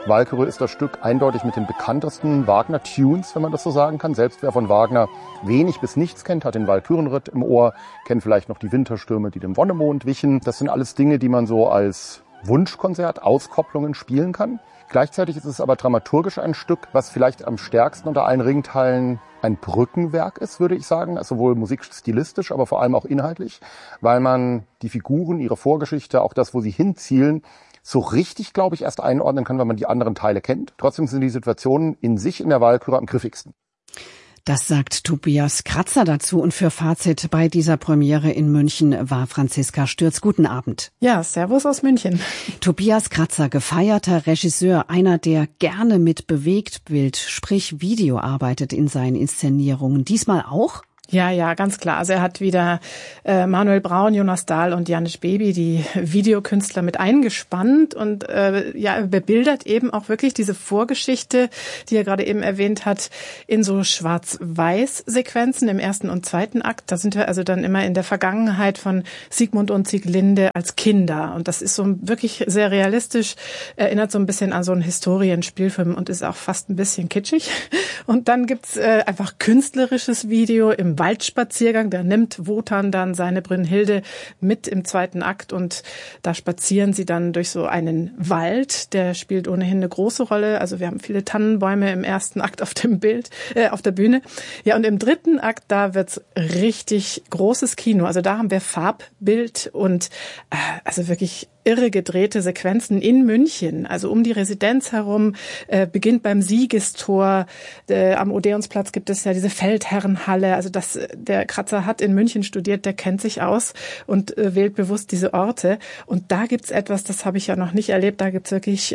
Walküre ist das Stück eindeutig mit den bekanntesten Wagner-Tunes, wenn man das so sagen kann. Selbst wer von Wagner wenig bis nichts kennt, hat den Walkürenritt im Ohr, kennt vielleicht noch die Winterstürme, die dem Wonnemond wichen. Das sind alles Dinge, die man so als Wunschkonzert, Auskopplungen spielen kann. Gleichzeitig ist es aber dramaturgisch ein Stück, was vielleicht am stärksten unter allen Ringteilen ein Brückenwerk ist, würde ich sagen, also sowohl musikstilistisch, aber vor allem auch inhaltlich, weil man die Figuren, ihre Vorgeschichte, auch das, wo sie hinzielen, so richtig, glaube ich, erst einordnen kann, wenn man die anderen Teile kennt. Trotzdem sind die Situationen in sich in der Walküre am griffigsten. Das sagt Tobias Kratzer dazu. Und für Fazit bei dieser Premiere in München war Franziska Stürz. Guten Abend. Ja, servus aus München. Tobias Kratzer, gefeierter Regisseur, einer, der gerne mit Bewegtbild, sprich Video arbeitet in seinen Inszenierungen. Diesmal auch? Ja, ganz klar. Also er hat wieder Manuel Braun, Jonas Dahl und Janis Baby, die Videokünstler, mit eingespannt und er bebildert eben auch wirklich diese Vorgeschichte, die er gerade eben erwähnt hat, in so Schwarz-Weiß-Sequenzen im ersten und zweiten Akt. Da sind wir also dann immer in der Vergangenheit von Sigmund und Sieglinde als Kinder. Und das ist so wirklich sehr realistisch, erinnert so ein bisschen an so einen Historienspielfilm und ist auch fast ein bisschen kitschig. Und dann gibt's einfach künstlerisches Video im Waldspaziergang. Da nimmt Wotan dann seine Brünnhilde mit im zweiten Akt und da spazieren sie dann durch so einen Wald. Der spielt ohnehin eine große Rolle. Also wir haben viele Tannenbäume im ersten Akt auf dem Bild, auf der Bühne. Ja, und im dritten Akt, da wird's richtig großes Kino. Also da haben wir Farbbild und also wirklich irre gedrehte Sequenzen in München, also um die Residenz herum, beginnt beim Siegestor. Am Odeonsplatz gibt es ja diese Feldherrenhalle. Also der Kratzer hat in München studiert, der kennt sich aus und wählt bewusst diese Orte. Und da gibt's etwas, das habe ich ja noch nicht erlebt. Da gibt's wirklich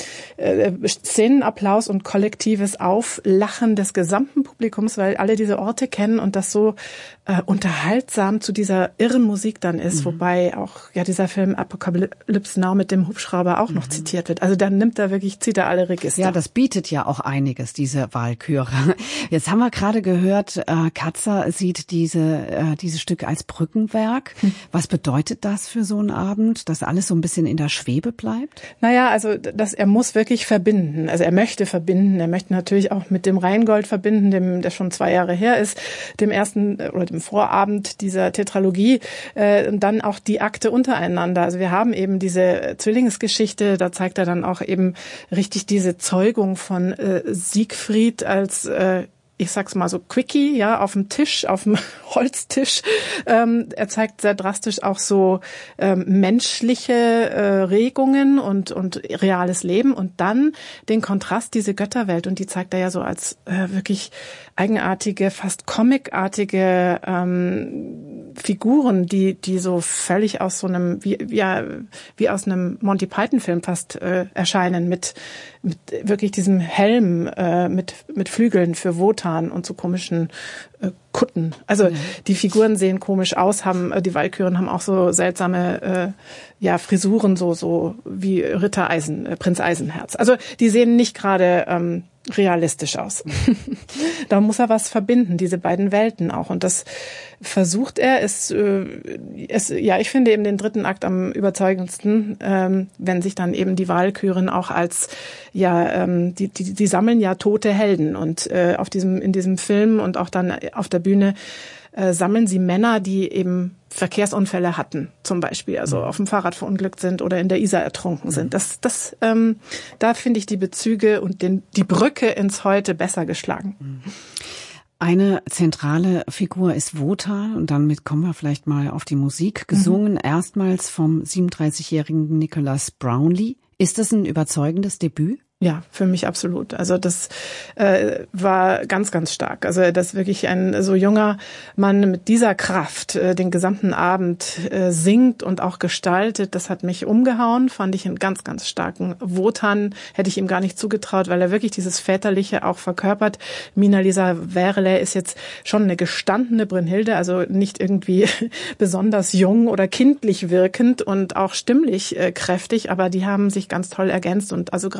Szenenapplaus und kollektives Auflachen des gesamten Publikums, weil alle diese Orte kennen und das so unterhaltsam zu dieser irren Musik dann ist, wobei auch ja dieser Film Apocalypse Now mit dem Hubschrauber auch noch zitiert wird. Also dann zieht er alle Register. Ja, das bietet ja auch einiges, diese Walküre. Jetzt haben wir gerade gehört, Kratzer sieht dieses Stück als Brückenwerk. Was bedeutet das für so einen Abend, dass alles so ein bisschen in der Schwebe bleibt? Naja, also er muss wirklich verbinden. Also er möchte verbinden. Er möchte natürlich auch mit dem Rheingold verbinden, der schon 2 Jahre her ist, dem ersten oder dem Vorabend dieser Tetralogie, und dann auch die Akte untereinander. Also wir haben eben diese Zwillingsgeschichte, da zeigt er dann auch eben richtig diese Zeugung von Siegfried als ich sag's mal so Quickie, ja, auf dem Tisch, auf dem Holztisch. Er zeigt sehr drastisch auch so menschliche Regungen und reales Leben und dann den Kontrast, diese Götterwelt, und die zeigt er ja so als wirklich eigenartige, fast comicartige Figuren, die so völlig aus so einem wie aus einem Monty Python Film fast erscheinen, mit wirklich diesem Helm mit Flügeln für Wotan und so komischen Kutten. Also die Figuren sehen komisch aus, die Walküren haben auch so seltsame Frisuren, so wie Prinz Eisenherz. Also die sehen nicht gerade realistisch aus. Da muss er was verbinden, diese beiden Welten auch. Und das versucht er. Ich finde eben den dritten Akt am überzeugendsten, wenn sich dann eben die Walküren auch als, die sammeln ja tote Helden. Und in diesem Film und auch dann auf der Bühne sammeln sie Männer, die eben Verkehrsunfälle hatten, zum Beispiel, also auf dem Fahrrad verunglückt sind oder in der Isar ertrunken sind. Da finde ich die Bezüge und die Brücke ins Heute besser geschlagen. Eine zentrale Figur ist Wotan und damit kommen wir vielleicht mal auf die Musik. Gesungen erstmals vom 37-jährigen Nicholas Brownlee. Ist das ein überzeugendes Debüt? Ja, für mich absolut. Also das war ganz, ganz stark. Also dass wirklich ein so junger Mann mit dieser Kraft den gesamten Abend singt und auch gestaltet, das hat mich umgehauen, fand ich einen ganz, ganz starken Wotan. Hätte ich ihm gar nicht zugetraut, weil er wirklich dieses Väterliche auch verkörpert. Mina-Lisa Werle ist jetzt schon eine gestandene Brünnhilde, also nicht irgendwie besonders jung oder kindlich wirkend und auch stimmlich kräftig, aber die haben sich ganz toll ergänzt und also gerade eben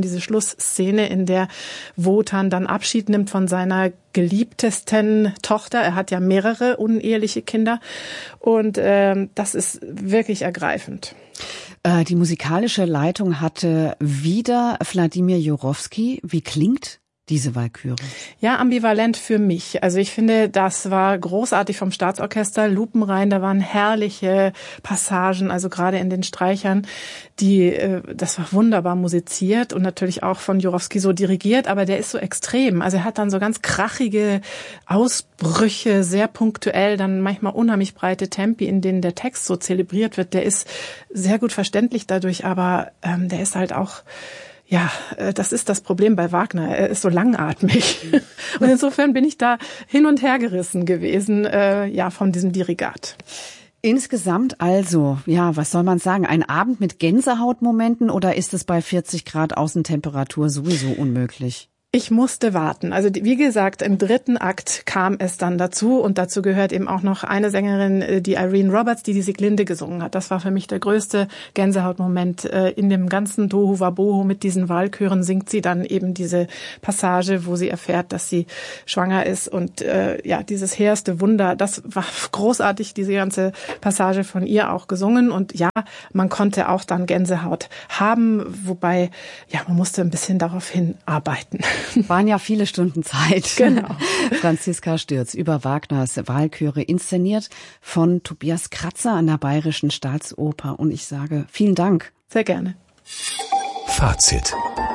diese Schlussszene, in der Wotan dann Abschied nimmt von seiner geliebtesten Tochter. Er hat ja mehrere uneheliche Kinder und das ist wirklich ergreifend. Die musikalische Leitung hatte wieder Wladimir Jurowski. Wie klingt diese Walküre? Ja, ambivalent für mich. Also ich finde, das war großartig vom Staatsorchester, lupenrein, da waren herrliche Passagen, also gerade in den Streichern, das war wunderbar musiziert und natürlich auch von Jurowski so dirigiert, aber der ist so extrem. Also er hat dann so ganz krachige Ausbrüche, sehr punktuell, dann manchmal unheimlich breite Tempi, in denen der Text so zelebriert wird. Der ist sehr gut verständlich dadurch, aber der ist halt auch... Ja, das ist das Problem bei Wagner. Er ist so langatmig. Und insofern bin ich da hin und her gerissen gewesen, von diesem Dirigat. Insgesamt also, ja, was soll man sagen? Ein Abend mit Gänsehautmomenten oder ist es bei 40 Grad Außentemperatur sowieso unmöglich? Ich musste warten. Also wie gesagt, im 3. Akt kam es dann dazu und dazu gehört eben auch noch eine Sängerin, die Irene Roberts, die Sieglinde gesungen hat. Das war für mich der größte Gänsehautmoment. In dem ganzen Tohu Wabohu mit diesen Walküren singt sie dann eben diese Passage, wo sie erfährt, dass sie schwanger ist und dieses hehrste Wunder, das war großartig, diese ganze Passage von ihr auch gesungen und ja, man konnte auch dann Gänsehaut haben, wobei, ja, man musste ein bisschen darauf hinarbeiten. Waren ja viele Stunden Zeit. Genau. Franziska Stürz über Wagners Walküre, inszeniert von Tobias Kratzer an der Bayerischen Staatsoper. Und ich sage vielen Dank. Sehr gerne. Fazit.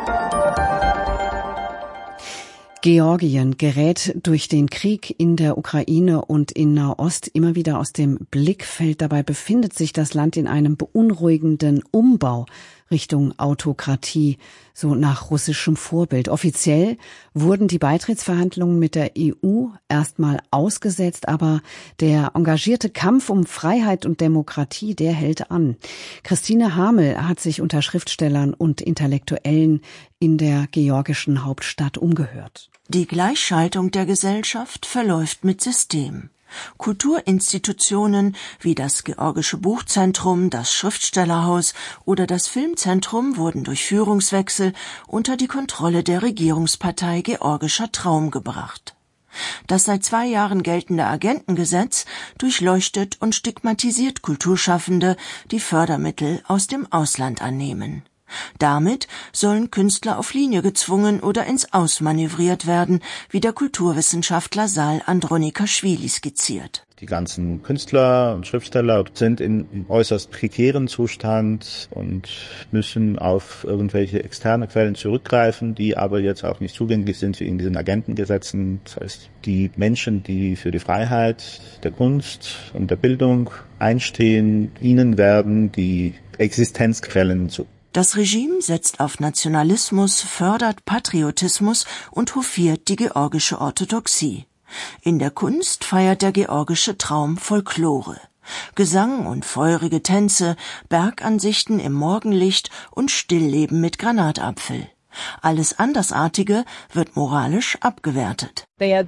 Georgien gerät durch den Krieg in der Ukraine und in Nahost immer wieder aus dem Blickfeld. Dabei befindet sich das Land in einem beunruhigenden Umbau Richtung Autokratie, so nach russischem Vorbild. Offiziell wurden die Beitrittsverhandlungen mit der EU erstmal ausgesetzt, aber der engagierte Kampf um Freiheit und Demokratie, der hält an. Christine Hamel hat sich unter Schriftstellern und Intellektuellen in der georgischen Hauptstadt umgehört. Die Gleichschaltung der Gesellschaft verläuft mit System. Kulturinstitutionen wie das Georgische Buchzentrum, das Schriftstellerhaus oder das Filmzentrum wurden durch Führungswechsel unter die Kontrolle der Regierungspartei Georgischer Traum gebracht. Das seit 2 Jahren geltende Agentengesetz durchleuchtet und stigmatisiert Kulturschaffende, die Fördermittel aus dem Ausland annehmen. Damit sollen Künstler auf Linie gezwungen oder ins Aus manövriert werden, wie der Kulturwissenschaftler Sal Andronikaschwili skizziert. Die ganzen Künstler und Schriftsteller sind in äußerst prekären Zustand und müssen auf irgendwelche externe Quellen zurückgreifen, die aber jetzt auch nicht zugänglich sind wie in diesen Agentengesetzen. Das heißt, die Menschen, die für die Freiheit der Kunst und der Bildung einstehen, ihnen werden die Existenzquellen zu. Das Regime setzt auf Nationalismus, fördert Patriotismus und hofiert die georgische Orthodoxie. In der Kunst feiert der georgische Traum Folklore. Gesang und feurige Tänze, Bergansichten im Morgenlicht und Stillleben mit Granatapfel. Alles Andersartige wird moralisch abgewertet.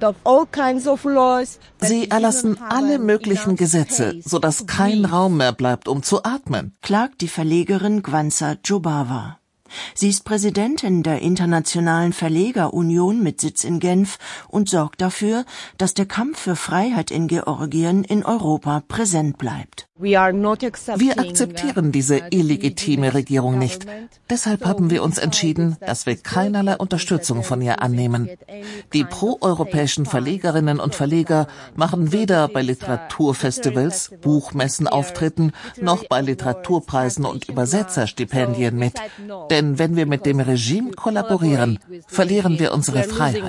Sie erlassen alle möglichen Gesetze, sodass kein Raum mehr bleibt, um zu atmen, klagt die Verlegerin Gwanza Djobava. Sie ist Präsidentin der Internationalen Verlegerunion mit Sitz in Genf und sorgt dafür, dass der Kampf für Freiheit in Georgien in Europa präsent bleibt. Wir akzeptieren diese illegitime Regierung nicht. Deshalb haben wir uns entschieden, dass wir keinerlei Unterstützung von ihr annehmen. Die proeuropäischen Verlegerinnen und Verleger machen weder bei Literaturfestivals, Buchmessen Auftritten, noch bei Literaturpreisen und Übersetzerstipendien mit. Denn wenn wir mit dem Regime kollaborieren, verlieren wir unsere Freiheit.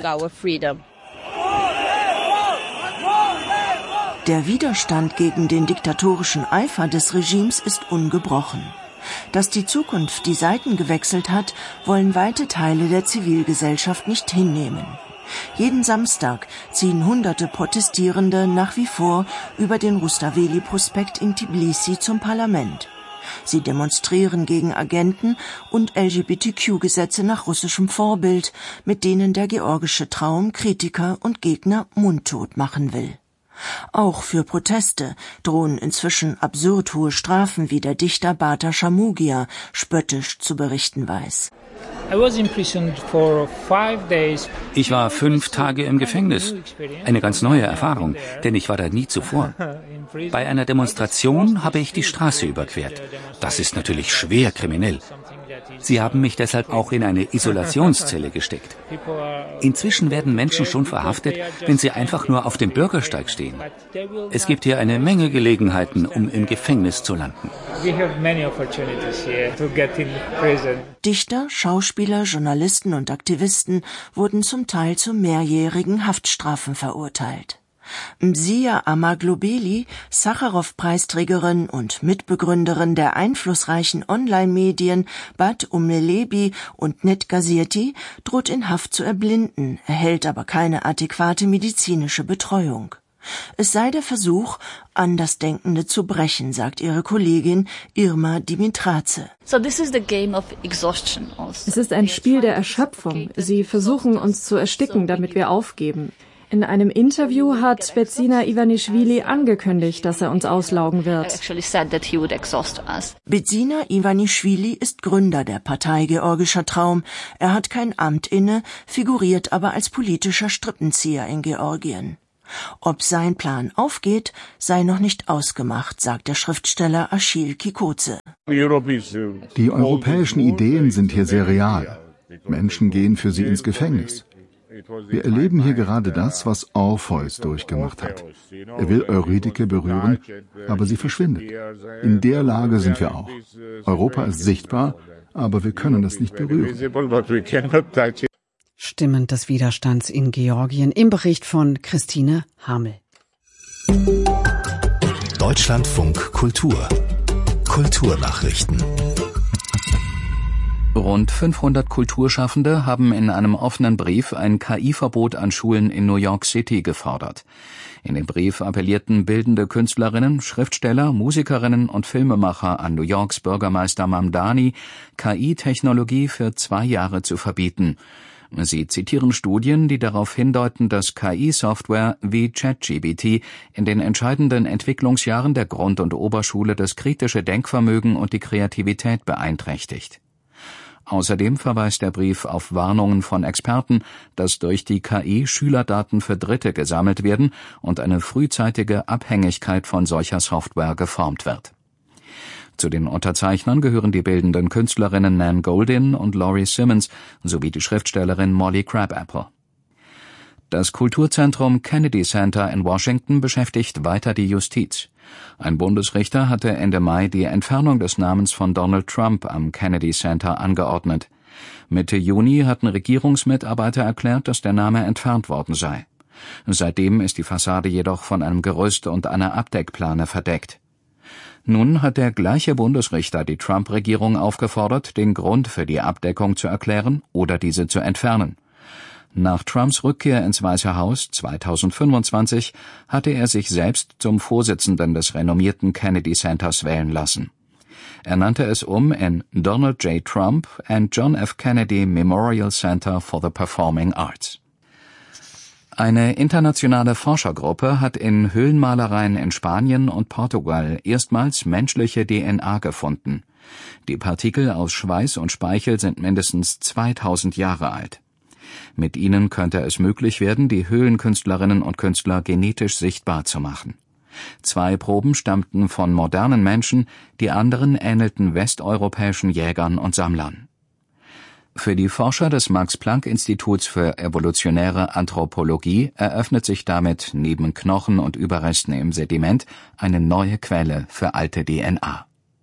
Der Widerstand gegen den diktatorischen Eifer des Regimes ist ungebrochen. Dass die Zukunft die Seiten gewechselt hat, wollen weite Teile der Zivilgesellschaft nicht hinnehmen. Jeden Samstag ziehen Hunderte Protestierende nach wie vor über den Rustaveli-Prospekt in Tbilisi zum Parlament. Sie demonstrieren gegen Agenten und LGBTQ-Gesetze nach russischem Vorbild, mit denen der georgische Traum Kritiker und Gegner mundtot machen will. Auch für Proteste drohen inzwischen absurd hohe Strafen, wie der Dichter Bata Shamugia spöttisch zu berichten weiß. Ich war 5 Tage im Gefängnis. Eine ganz neue Erfahrung, denn ich war da nie zuvor. Bei einer Demonstration habe ich die Straße überquert. Das ist natürlich schwer kriminell. Sie haben mich deshalb auch in eine Isolationszelle gesteckt. Inzwischen werden Menschen schon verhaftet, wenn sie einfach nur auf dem Bürgersteig stehen. Es gibt hier eine Menge Gelegenheiten, um im Gefängnis zu landen. Dichter, Schauspieler, Journalisten und Aktivisten wurden zum Teil zu mehrjährigen Haftstrafen verurteilt. Mzia Amaglobeli, Sacharow-Preisträgerin und Mitbegründerin der einflussreichen Online-Medien Bad Umelebi und Netgazeti, droht in Haft zu erblinden, erhält aber keine adäquate medizinische Betreuung. Es sei der Versuch, Andersdenkende zu brechen, sagt ihre Kollegin Irma Dimitraze. Es ist ein Spiel der Erschöpfung. Sie versuchen, uns zu ersticken, damit wir aufgeben. In einem Interview hat Betsina Iwanischwili angekündigt, dass er uns auslaugen wird. Betsina Iwanischwili ist Gründer der Partei Georgischer Traum. Er hat kein Amt inne, figuriert aber als politischer Strippenzieher in Georgien. Ob sein Plan aufgeht, sei noch nicht ausgemacht, sagt der Schriftsteller Achille Kikoze. Die europäischen Ideen sind hier sehr real. Menschen gehen für sie ins Gefängnis. Wir erleben hier gerade das, was Orpheus durchgemacht hat. Er will Eurydike berühren, aber sie verschwindet. In der Lage sind wir auch. Europa ist sichtbar, aber wir können es nicht berühren. Stimmen des Widerstands in Georgien im Bericht von Christine Hamel. Deutschlandfunk Kultur. Kulturnachrichten. Rund 500 Kulturschaffende haben in einem offenen Brief ein KI-Verbot an Schulen in New York City gefordert. In dem Brief appellierten bildende Künstlerinnen, Schriftsteller, Musikerinnen und Filmemacher an New Yorks Bürgermeister Mamdani, KI-Technologie für 2 Jahre zu verbieten. Sie zitieren Studien, die darauf hindeuten, dass KI-Software wie ChatGPT in den entscheidenden Entwicklungsjahren der Grund- und Oberschule das kritische Denkvermögen und die Kreativität beeinträchtigt. Außerdem verweist der Brief auf Warnungen von Experten, dass durch die KI Schülerdaten für Dritte gesammelt werden und eine frühzeitige Abhängigkeit von solcher Software geformt wird. Zu den Unterzeichnern gehören die bildenden Künstlerinnen Nan Goldin und Laurie Simmons sowie die Schriftstellerin Molly Crabapple. Das Kulturzentrum Kennedy Center in Washington beschäftigt weiter die Justiz. Ein Bundesrichter hatte Ende Mai die Entfernung des Namens von Donald Trump am Kennedy Center angeordnet. Mitte Juni hatten Regierungsmitarbeiter erklärt, dass der Name entfernt worden sei. Seitdem ist die Fassade jedoch von einem Gerüst und einer Abdeckplane verdeckt. Nun hat der gleiche Bundesrichter die Trump-Regierung aufgefordert, den Grund für die Abdeckung zu erklären oder diese zu entfernen. Nach Trumps Rückkehr ins Weiße Haus 2025 hatte er sich selbst zum Vorsitzenden des renommierten Kennedy Centers wählen lassen. Er nannte es um in Donald J. Trump and John F. Kennedy Memorial Center for the Performing Arts. Eine internationale Forschergruppe hat in Höhlenmalereien in Spanien und Portugal erstmals menschliche DNA gefunden. Die Partikel aus Schweiß und Speichel sind mindestens 2000 Jahre alt. Mit ihnen könnte es möglich werden, die Höhlenkünstlerinnen und Künstler genetisch sichtbar zu machen. 2 Proben stammten von modernen Menschen, die anderen ähnelten westeuropäischen Jägern und Sammlern. Für die Forscher des Max-Planck-Instituts für evolutionäre Anthropologie eröffnet sich damit neben Knochen und Überresten im Sediment eine neue Quelle für alte DNA.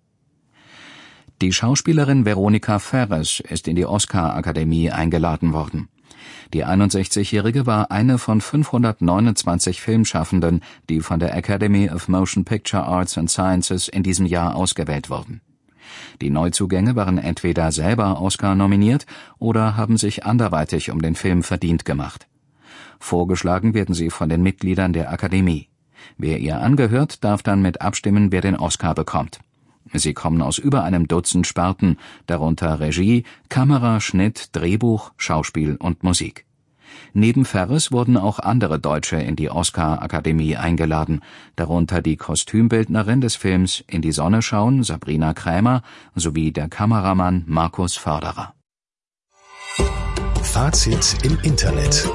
Die Schauspielerin Veronica Ferres ist in die Oscar-Akademie eingeladen worden. Die 61-Jährige war eine von 529 Filmschaffenden, die von der Academy of Motion Picture Arts and Sciences in diesem Jahr ausgewählt wurden. Die Neuzugänge waren entweder selber Oscar nominiert oder haben sich anderweitig um den Film verdient gemacht. Vorgeschlagen werden sie von den Mitgliedern der Akademie. Wer ihr angehört, darf dann mit abstimmen, wer den Oscar bekommt. Sie kommen aus über einem Dutzend Sparten, darunter Regie, Kamera, Schnitt, Drehbuch, Schauspiel und Musik. Neben Ferres wurden auch andere Deutsche in die Oscar-Akademie eingeladen, darunter die Kostümbildnerin des Films In die Sonne schauen, Sabrina Krämer, sowie der Kameramann Markus Förderer. Fazit im Internet.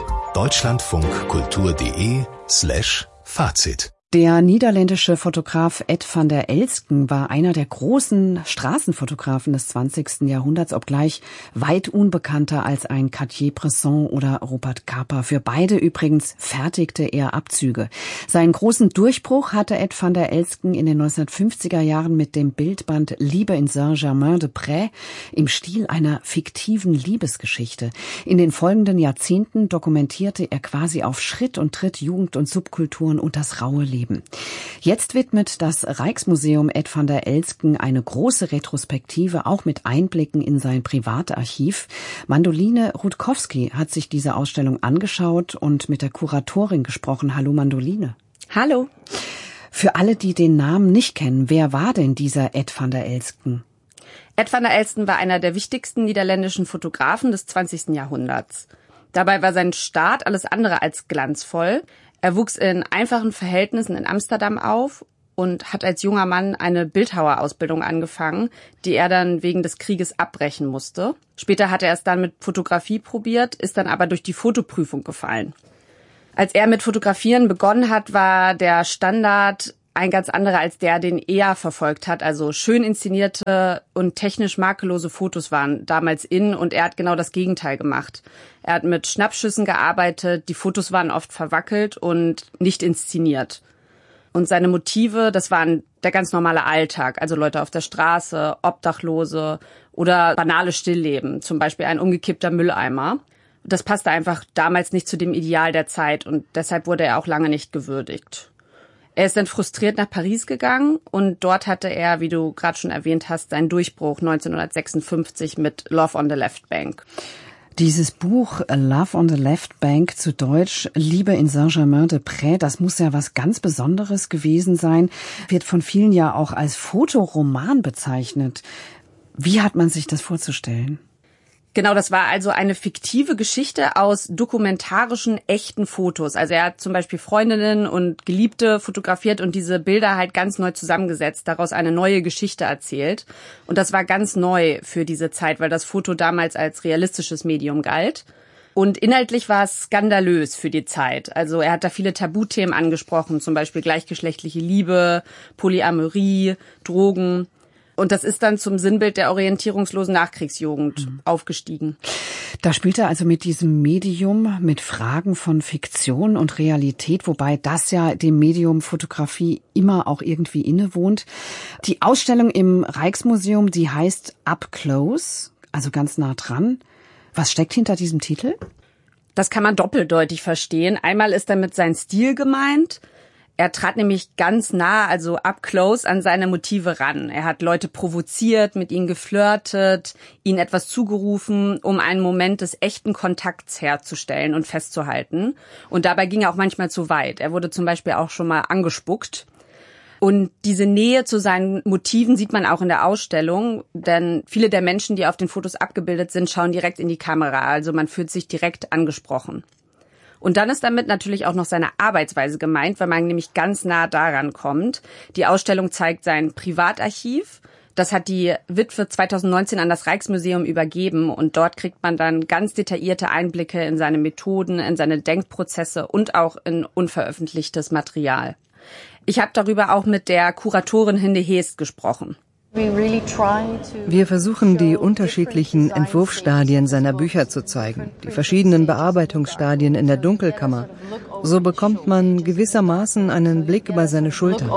deutschlandfunkkultur.de/Fazit. Der niederländische Fotograf Ed van der Elsken war einer der großen Straßenfotografen des 20. Jahrhunderts, obgleich weit unbekannter als ein Cartier-Bresson oder Rupert Capa. Für beide übrigens fertigte er Abzüge. Seinen großen Durchbruch hatte Ed van der Elsken in den 1950er Jahren mit dem Bildband Liebe in Saint-Germain-des-Prés im Stil einer fiktiven Liebesgeschichte. In den folgenden Jahrzehnten dokumentierte er quasi auf Schritt und Tritt Jugend- und Subkulturen und das raue Leben. Jetzt widmet das Rijksmuseum Ed van der Elsken eine große Retrospektive, auch mit Einblicken in sein Privatarchiv. Mandoline Rutkowski hat sich diese Ausstellung angeschaut und mit der Kuratorin gesprochen. Hallo Mandoline. Hallo. Für alle, die den Namen nicht kennen, wer war denn dieser Ed van der Elsken? Ed van der Elsken war einer der wichtigsten niederländischen Fotografen des 20. Jahrhunderts. Dabei war sein Start alles andere als glanzvoll. Er wuchs in einfachen Verhältnissen in Amsterdam auf und hat als junger Mann eine Bildhauerausbildung angefangen, die er dann wegen des Krieges abbrechen musste. Später hat er es dann mit Fotografie probiert, ist dann aber durch die Fotoprüfung gefallen. Als er mit Fotografieren begonnen hat, war der Standard ein ganz anderer als der, den er verfolgt hat. Also schön inszenierte und technisch makellose Fotos waren damals in und er hat genau das Gegenteil gemacht. Er hat mit Schnappschüssen gearbeitet, die Fotos waren oft verwackelt und nicht inszeniert. Und seine Motive, das waren der ganz normale Alltag, also Leute auf der Straße, Obdachlose oder banale Stillleben, zum Beispiel ein umgekippter Mülleimer. Das passte einfach damals nicht zu dem Ideal der Zeit und deshalb wurde er auch lange nicht gewürdigt. Er ist dann frustriert nach Paris gegangen und dort hatte er, wie du gerade schon erwähnt hast, seinen Durchbruch 1956 mit Love on the Left Bank. Dieses Buch Love on the Left Bank, zu Deutsch Liebe in Saint-Germain-des-Prés, das muss ja was ganz Besonderes gewesen sein, wird von vielen ja auch als Fotoroman bezeichnet. Wie hat man sich das vorzustellen? Genau, das war also eine fiktive Geschichte aus dokumentarischen, echten Fotos. Also er hat zum Beispiel Freundinnen und Geliebte fotografiert und diese Bilder halt ganz neu zusammengesetzt, daraus eine neue Geschichte erzählt. Und das war ganz neu für diese Zeit, weil das Foto damals als realistisches Medium galt. Und inhaltlich war es skandalös für die Zeit. Also er hat da viele Tabuthemen angesprochen, zum Beispiel gleichgeschlechtliche Liebe, Polyamorie, Drogen. Und das ist dann zum Sinnbild der orientierungslosen Nachkriegsjugend aufgestiegen. Da spielt er also mit diesem Medium, mit Fragen von Fiktion und Realität, wobei das ja dem Medium Fotografie immer auch irgendwie innewohnt. Die Ausstellung im Rijksmuseum, die heißt Up Close, also ganz nah dran. Was steckt hinter diesem Titel? Das kann man doppeldeutig verstehen. Einmal ist damit sein Stil gemeint. Er trat nämlich ganz nah, also up close, an seine Motive ran. Er hat Leute provoziert, mit ihnen geflirtet, ihnen etwas zugerufen, um einen Moment des echten Kontakts herzustellen und festzuhalten. Und dabei ging er auch manchmal zu weit. Er wurde zum Beispiel auch schon mal angespuckt. Und diese Nähe zu seinen Motiven sieht man auch in der Ausstellung, denn viele der Menschen, die auf den Fotos abgebildet sind, schauen direkt in die Kamera. Also man fühlt sich direkt angesprochen. Und dann ist damit natürlich auch noch seine Arbeitsweise gemeint, weil man nämlich ganz nah daran kommt. Die Ausstellung zeigt sein Privatarchiv. Das hat die Witwe 2019 an das Rijksmuseum übergeben und dort kriegt man dann ganz detaillierte Einblicke in seine Methoden, in seine Denkprozesse und auch in unveröffentlichtes Material. Ich habe darüber auch mit der Kuratorin Hinde Heest gesprochen. Wir versuchen, die unterschiedlichen Entwurfsstadien seiner Bücher zu zeigen, die verschiedenen Bearbeitungsstadien in der Dunkelkammer. So bekommt man gewissermaßen einen Blick über seine Schulter.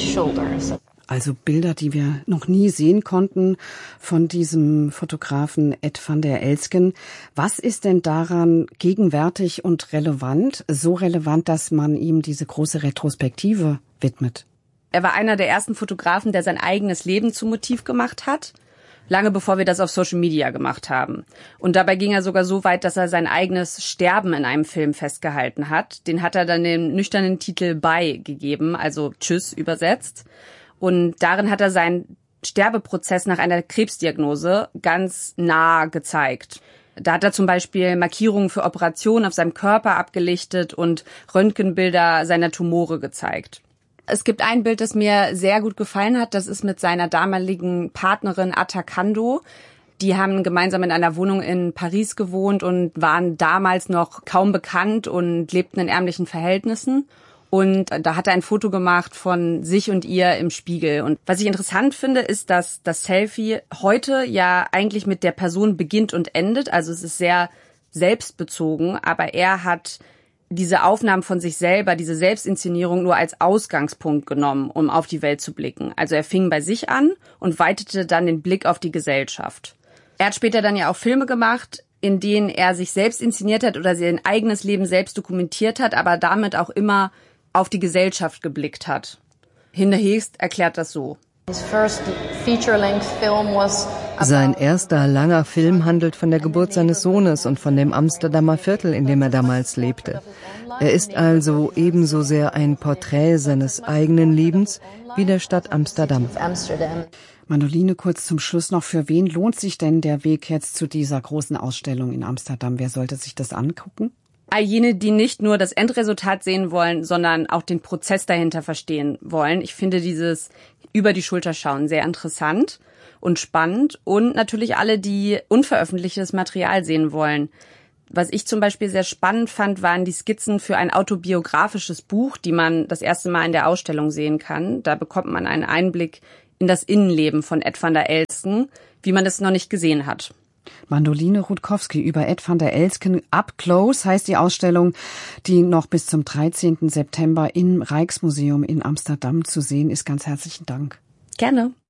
Also Bilder, die wir noch nie sehen konnten von diesem Fotografen Ed van der Elsken. Was ist denn daran gegenwärtig und relevant, so relevant, dass man ihm diese große Retrospektive widmet? Er war einer der ersten Fotografen, der sein eigenes Leben zum Motiv gemacht hat, lange bevor wir das auf Social Media gemacht haben. Und dabei ging er sogar so weit, dass er sein eigenes Sterben in einem Film festgehalten hat. Den hat er dann den nüchternen Titel Bye gegeben, also Tschüss übersetzt. Und darin hat er seinen Sterbeprozess nach einer Krebsdiagnose ganz nah gezeigt. Da hat er zum Beispiel Markierungen für Operationen auf seinem Körper abgelichtet und Röntgenbilder seiner Tumore gezeigt. Es gibt ein Bild, das mir sehr gut gefallen hat. Das ist mit seiner damaligen Partnerin Atta Kando. Die haben gemeinsam in einer Wohnung in Paris gewohnt und waren damals noch kaum bekannt und lebten in ärmlichen Verhältnissen. Und da hat er ein Foto gemacht von sich und ihr im Spiegel. Und was ich interessant finde, ist, dass das Selfie heute ja eigentlich mit der Person beginnt und endet. Also es ist sehr selbstbezogen, aber er hat diese Aufnahmen von sich selber, diese Selbstinszenierung nur als Ausgangspunkt genommen, um auf die Welt zu blicken. Also er fing bei sich an und weitete dann den Blick auf die Gesellschaft. Er hat später dann ja auch Filme gemacht, in denen er sich selbst inszeniert hat oder sein eigenes Leben selbst dokumentiert hat, aber damit auch immer auf die Gesellschaft geblickt hat. Hinterhegst erklärt das so. Sein erster langer Film handelt von der Geburt seines Sohnes und von dem Amsterdamer Viertel, in dem er damals lebte. Er ist also ebenso sehr ein Porträt seines eigenen Lebens wie der Stadt Amsterdam. Mandoline, kurz zum Schluss noch, für wen lohnt sich denn der Weg jetzt zu dieser großen Ausstellung in Amsterdam? Wer sollte sich das angucken? All jene, die nicht nur das Endresultat sehen wollen, sondern auch den Prozess dahinter verstehen wollen. Ich finde dieses über die Schulter schauen sehr interessant und spannend. Und natürlich alle, die unveröffentlichtes Material sehen wollen. Was ich zum Beispiel sehr spannend fand, waren die Skizzen für ein autobiografisches Buch, die man das erste Mal in der Ausstellung sehen kann. Da bekommt man einen Einblick in das Innenleben von Ed van der Elsken, wie man das noch nicht gesehen hat. Mandoline Rutkowski über Ed van der Elsken Up Close heißt die Ausstellung, die noch bis zum 13. September im Rijksmuseum in Amsterdam zu sehen ist. Ganz herzlichen Dank. Gerne.